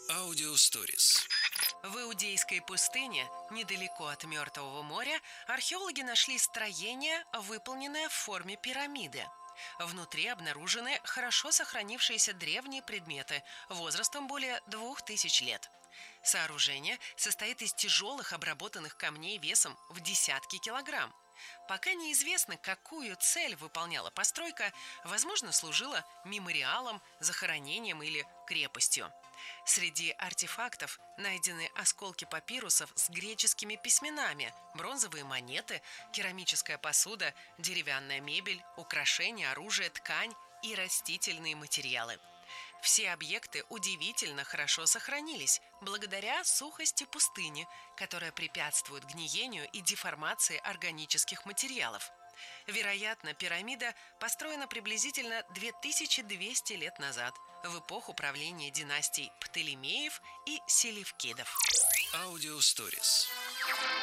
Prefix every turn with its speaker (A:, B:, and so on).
A: Аудиосторис.
B: В Иудейской пустыне, недалеко от Мертвого моря, археологи нашли строение, выполненное в форме пирамиды. Внутри обнаружены хорошо сохранившиеся древние предметы возрастом более 2000 лет. Сооружение состоит из тяжелых обработанных камней весом в десятки килограмм. Пока неизвестно, какую цель выполняла постройка, возможно, служила мемориалом, захоронением или крепостью. Среди артефактов найдены осколки папирусов с греческими письменами, бронзовые монеты, керамическая посуда, деревянная мебель, украшения, оружие, ткань и растительные материалы. Все объекты удивительно хорошо сохранились благодаря сухости пустыни, которая препятствует гниению и деформации органических материалов. Вероятно, пирамида построена приблизительно 2200 лет назад, в эпоху правления династий Птолемеев и Селевкидов.
A: Аудиосторис.